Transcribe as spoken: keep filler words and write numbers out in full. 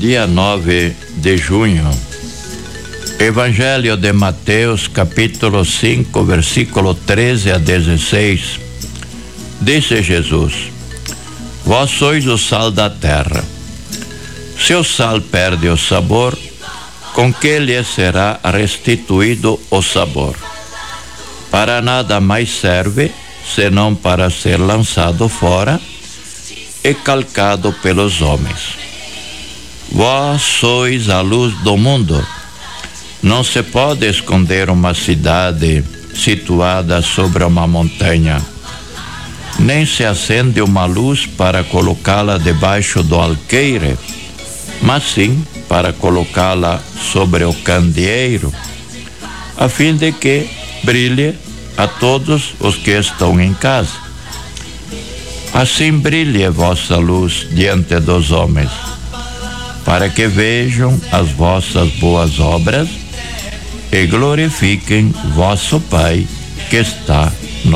dia nove de junho. Evangelho de Mateus, capítulo cinco, versículo treze a dezesseis. Disse Jesus: Vós sois o sal da terra. Se o sal perde o sabor, com que lhe será restituído o sabor? Para nada mais serve, senão para ser lançado fora e calcado pelos homens. Vós sois a luz do mundo. Não se pode esconder uma cidade situada sobre uma montanha. Nem se acende uma luz para colocá-la debaixo do alqueire, mas sim para colocá-la sobre o candeeiro, a fim de que brilhe a todos os que estão em casa. Assim brilhe vossa luz diante dos homens, para que vejam as vossas boas obras e glorifiquem vosso Pai que está